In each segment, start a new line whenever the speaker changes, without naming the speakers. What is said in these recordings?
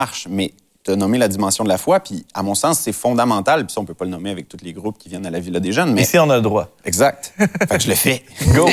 marche, mais tu as nommé la dimension de la foi, puis à mon sens, c'est fondamental. Puis ça, on peut pas le nommer avec tous les groupes qui viennent à la Villa des jeunes. Mais...
Ici, on a le droit.
Exact. Fait que je le fais.
Go!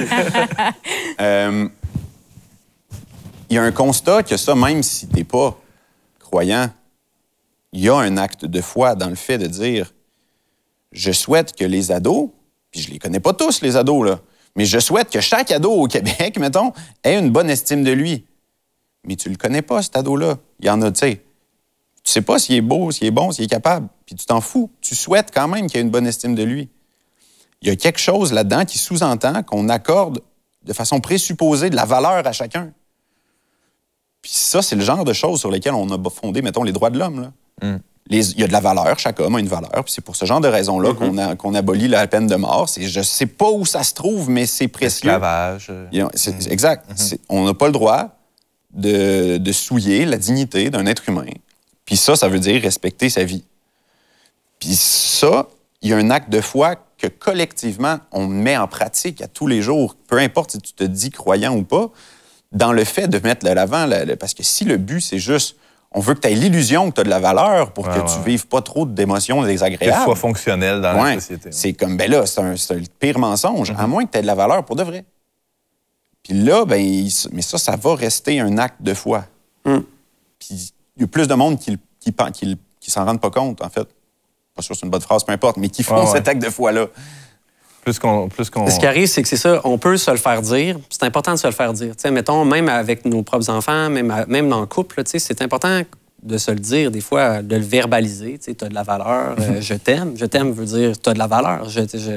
Il y a un constat que ça, même si tu n'es pas croyant, il y a un acte de foi dans le fait de dire je souhaite que les ados, puis je les connais pas tous, les ados, là, mais je souhaite que chaque ado au Québec, mettons, ait une bonne estime de lui. Mais tu le connais pas, cet ado-là. Il y en a, tu sais. Tu sais pas s'il est beau, s'il est bon, s'il est capable. Puis tu t'en fous. Tu souhaites quand même qu'il ait une bonne estime de lui. Il y a quelque chose là-dedans qui sous-entend qu'on accorde de façon présupposée de la valeur à chacun. Puis ça, c'est le genre de choses sur lesquelles on a fondé, mettons, les droits de l'homme, là. Il y a de la valeur, chaque homme a une valeur, puis c'est pour ce genre de raisons-là qu'on abolit la peine de mort. Je sais pas où ça se trouve, mais c'est précieux.
L'esclavage.
Exact. On n'a pas le droit de souiller la dignité d'un être humain. Puis ça veut dire respecter sa vie. Puis ça, il y a un acte de foi que collectivement, on met en pratique à tous les jours, peu importe si tu te dis croyant ou pas, dans le fait de mettre de l'avant, parce que si le but, c'est juste on veut que tu aies l'illusion que tu as de la valeur pour que tu vives pas trop d'émotions désagréables.
Que tu sois fonctionnel dans la société.
C'est comme, ben là, c'est le pire mensonge, à moins que tu aies de la valeur pour de vrai. Puis là, ben, mais ça va rester un acte de foi. Puis il y a plus de monde qui s'en rendent pas compte, en fait. Pas sûr que c'est une bonne phrase, peu importe, mais qui font cet acte de foi-là.
Plus qu'on...
Ce qui arrive, c'est que c'est ça, on peut se le faire dire. C'est important de se le faire dire. T'sais, mettons, même avec nos propres enfants, même dans le couple, c'est important de se le dire, des fois, de le verbaliser. Tu as de la valeur, je t'aime. Je t'aime veut dire tu as de la valeur.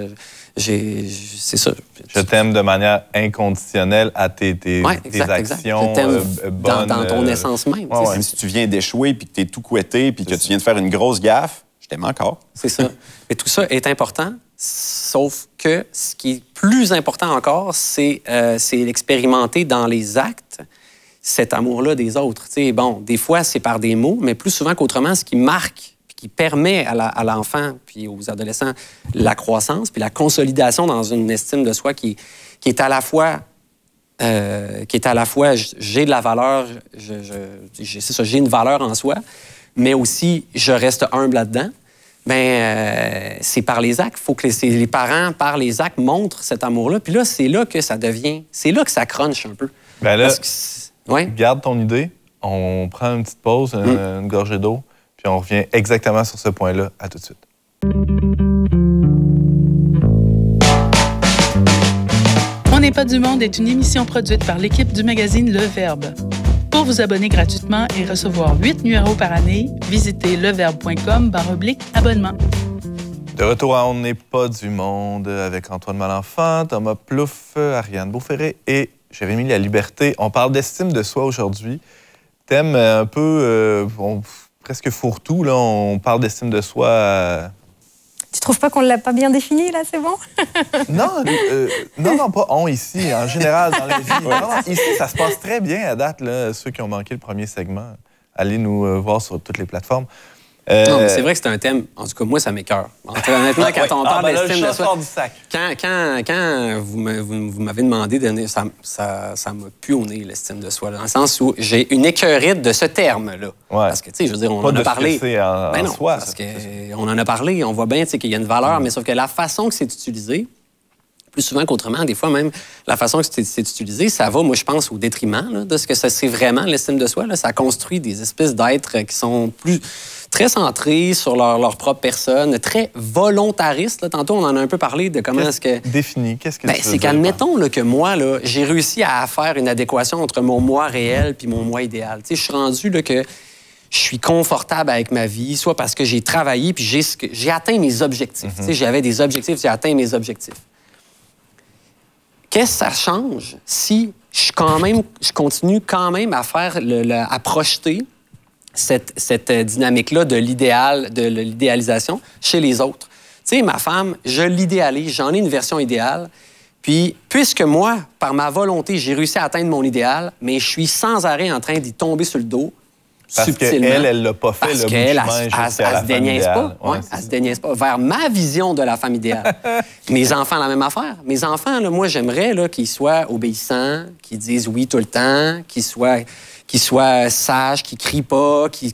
C'est ça.
Je t'aime de manière inconditionnelle à tes actions.
Je t'aime
bonnes,
dans ton essence même.
Même si tu viens d'échouer, puis que tu es tout couetté, puis que tu viens de faire une grosse gaffe, je t'aime encore.
C'est ça. Et tout ça est important. Sauf que ce qui est plus important encore, c'est l'expérimenter dans les actes, cet amour-là des autres. T'sais, bon, des fois, c'est par des mots, mais plus souvent qu'autrement, ce qui marque, puis qui permet à l'enfant puis aux adolescents la croissance, puis la consolidation dans une estime de soi qui est à la fois... j'ai de la valeur, c'est ça, j'ai une valeur en soi, mais aussi, je reste humble là-dedans. C'est par les actes. Il faut que les parents, par les actes, montrent cet amour-là. Puis là, c'est là que ça devient... C'est là que ça crunche un peu.
Bien là, garde ton idée. On prend une petite pause, une gorgée d'eau, puis on revient exactement sur ce point-là. À tout de suite.
On n'est pas du monde est une émission produite par l'équipe du magazine Le Verbe. Pour vous abonner gratuitement et recevoir 8 numéros par année, visitez leverbe.com/abonnement.
De retour à On n'est pas du monde avec Antoine Malenfant, Thomas Plouffe, Ariane Beauferré et Jérémy Laliberté. On parle d'estime de soi aujourd'hui. Thème un peu presque fourre-tout. Là. On parle d'estime de soi...
Tu trouves pas qu'on l'a pas bien défini, là, c'est bon?
Non, pas on ici, en général, dans la vie. Non, ici, ça se passe très bien à date, là, ceux qui ont manqué le premier segment. Allez nous voir sur toutes les plaplateformes.
Non, mais c'est vrai que c'est un thème, en tout cas, moi, ça m'écoeure. Honnêtement, quand on parle d'estime de soi... Quand vous m'avez demandé, ça m'a pu au nez, l'estime de soi, là, dans le sens où j'ai une écœurite de ce terme-là.
Ouais.
Parce que, tu sais, je veux dire, on en a parlé.
En
non,
soi,
parce qu'on en a parlé, on voit bien qu'il y a une valeur, mais sauf que la façon que c'est utilisé, plus souvent qu'autrement, des fois même, la façon que c'est utilisé, ça va, moi, je pense, au détriment là, de ce que c'est vraiment, l'estime de soi. Là. Ça construit des espèces d'êtres qui sont très centrés sur leur propre personne, très volontaristes. Là. Tantôt, on en a un peu parlé de comment est-ce que...
Défini, qu'est-ce que tu veux
c'est qu'admettons que moi, là, j'ai réussi à faire une adéquation entre mon moi réel puis mon moi idéal. Je suis rendu là, que je suis confortable avec ma vie, soit parce que j'ai travaillé puis j'ai atteint mes objectifs. J'avais des objectifs, j'ai atteint mes objectifs. Qu'est-ce que ça change si je continue quand même à faire à projeter cette dynamique-là de l'idéalisation chez les autres? Tu sais, ma femme, je l'idéalise, j'en ai une version idéale. Puis, puisque moi, par ma volonté, j'ai réussi à atteindre mon idéal, mais je suis sans arrêt en train d'y tomber sur le dos,
parce
subtilement.
Parce qu'elle l'a pas fait,
parce
le
qu'elle,
elle
se déniaise pas. Ouais, elle se déniaise pas. Vers ma vision de la femme idéale. Mes enfants, la même affaire. Mes enfants, là, moi, j'aimerais là, qu'ils soient obéissants, qu'ils disent oui tout le temps, qu'ils qui soit sage, qui crie pas, qui